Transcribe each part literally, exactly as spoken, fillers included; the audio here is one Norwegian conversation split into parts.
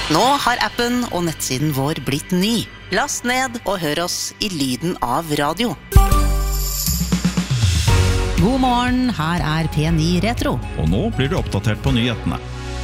Nå har appen og nettsiden vår blitt ny. Last ned og hør oss i lyden av radio. God morgen, her er P ni Retro. Og nå blir du oppdatert på nyhetene.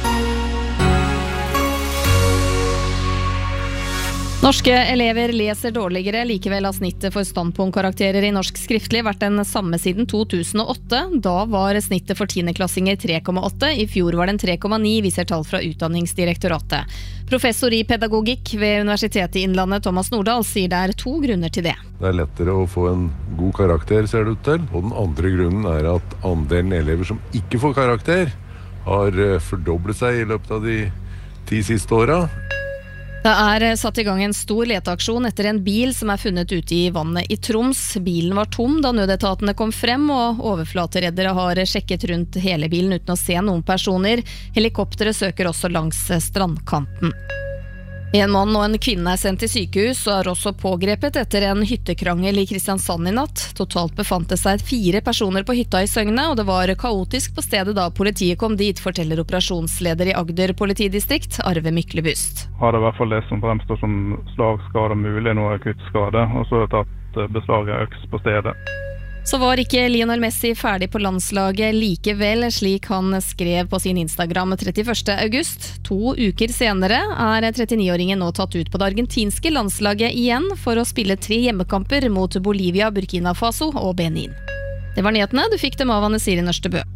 Norske elever leser dårligere, likevel har snittet for standpunktkarakterer i norsk skriftlig vært den samme siden to tusen og åtte. Da var snittet for tiendeklassinger tre komma åtte, i fjor var den tre komma ni, viser tall fra Utdanningsdirektoratet. Professor i pedagogikk ved Universitetet i Innlandet, Thomas Nordahl, sier det er to grunner til det. Det er lettere å få en god karakter, ser det ut til. Og den andre grunnen er at andelen elever som ikke får karakter, har fordoblet seg i løpet av de ti siste åra. Det er satt i gang en stor leteaksjon etter en bil som er funnet ute i vannet i Troms. Bilen var tom da nødetatene kom frem, og overflatereddere har sjekket rundt hele bilen uten å se noen personer. Helikopteret søker også langs strandkanten. En mann og en kvinne er sendt til sykehus og er også pågrepet etter en hyttekrangel i Kristiansand i natt. Totalt befant det seg fire personer på hytta i Søgne, og det var kaotisk på stedet da politiet kom dit, forteller operasjonsleder i Agder politidistrikt, Arve Myklebust. Har det i hvert fall det som fremstår som slagskade, mulig noe akutt skade, og så har det tatt beslag av øks på stedet. Så var ikke Lionel Messi ferdig på landslaget likevel, slik han skrev på sin Instagram trettiførste august. To uker senere er trettini-åringen nå tatt ut på det argentinske landslaget igjen for å spille tre hjemmekamper mot Bolivia, Burkina Faso og Benin. Det var nyhetene, du fikk dem av Anne Siri Nørstebø.